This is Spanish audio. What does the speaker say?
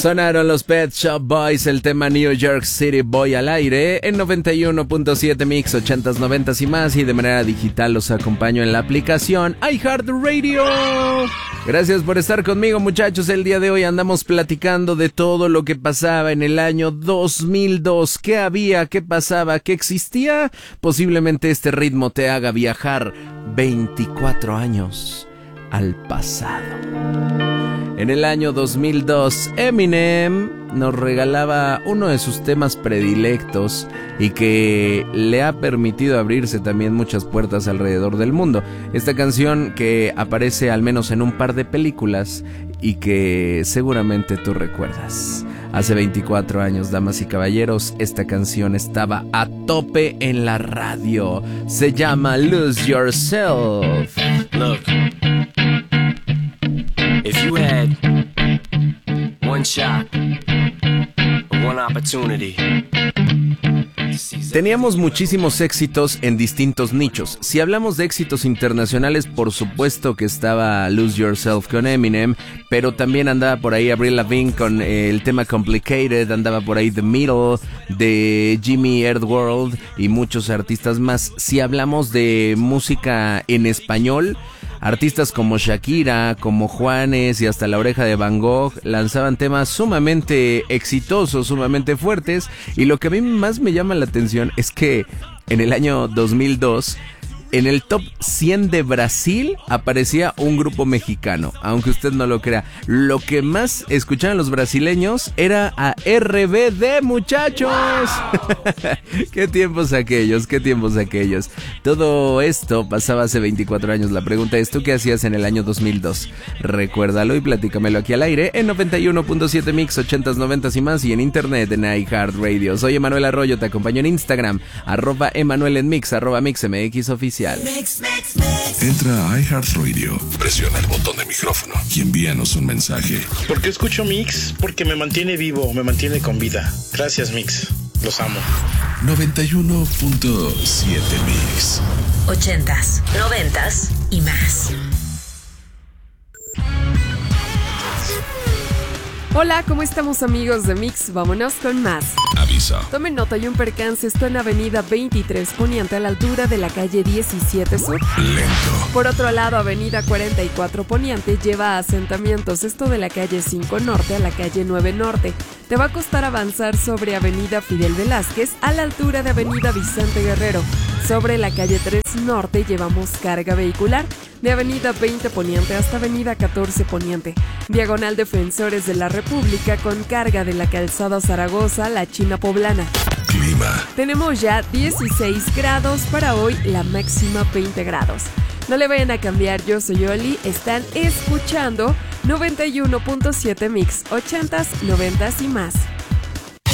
Sonaron los Pet Shop Boys, el tema New York City Boy al aire en 91.7 Mix, 80s, 90s y más, y de manera digital los acompaño en la aplicación iHeartRadio. Gracias por estar conmigo, muchachos. El día de hoy andamos platicando de todo lo que pasaba en el año 2002. ¿Qué había? ¿Qué pasaba? ¿Qué existía? Posiblemente este ritmo te haga viajar 24 años al pasado. En el año 2002, Eminem nos regalaba uno de sus temas predilectos y que le ha permitido abrirse también muchas puertas alrededor del mundo. Esta canción que aparece al menos en un par de películas y que seguramente tú recuerdas. Hace 24 años, damas y caballeros, esta canción estaba a tope en la radio. Se llama Lose Yourself. Look. If you had one shot, one opportunity. Teníamos muchísimos éxitos en distintos nichos. Si hablamos de éxitos internacionales, por supuesto que estaba Lose Yourself con Eminem, pero también andaba por ahí Avril Lavigne con el tema Complicated, andaba por ahí The Middle de Jimmy Earth World y muchos artistas más. Si hablamos de música en español, artistas como Shakira, como Juanes y hasta La Oreja de Van Gogh lanzaban temas sumamente exitosos, sumamente fuertes. Y lo que a mí más me llama la atención es que en el año 2002, en el top 100 de Brasil aparecía un grupo mexicano, aunque usted no lo crea. Lo que más escuchaban los brasileños era a RBD, muchachos. Qué tiempos aquellos, qué tiempos aquellos. Todo esto pasaba hace 24 años. La pregunta es, ¿tú qué hacías en el año 2002? Recuérdalo y platícamelo aquí al aire en 91.7 Mix, 80s, 90s y más, y en internet en iHeartRadio. Soy Emanuel Arroyo, te acompaño en Instagram, @EmanuelEnMix, @MixMX Oficial. Entra a iHeartRadio, presiona el botón de micrófono y envíanos un mensaje. ¿Por qué escucho Mix? Porque me mantiene vivo, me mantiene con vida. Gracias, Mix. Los amo. 91.7 Mix. 80s, 90s y más. Hola, ¿cómo estamos, amigos de Mix? Vámonos con más. Aviso. Tomen nota, hay un percance. Esto en Avenida 23 Poniente, a la altura de la calle 17 Sur. Lento. Por otro lado, Avenida 44 Poniente lleva a asentamientos. Esto de la calle 5 Norte a la calle 9 Norte. Te va a costar avanzar sobre Avenida Fidel Velázquez a la altura de Avenida Vicente Guerrero. Sobre la calle 3 Norte llevamos carga vehicular de Avenida 20 Poniente hasta Avenida 14 Poniente. Diagonal Defensores de la República con carga de la Calzada Zaragoza, la China Poblana. Clima. Tenemos ya 16 grados para hoy, la máxima 20 grados. No le vayan a cambiar, yo soy Oli, están escuchando 91.7 Mix, 80s, 90s y más.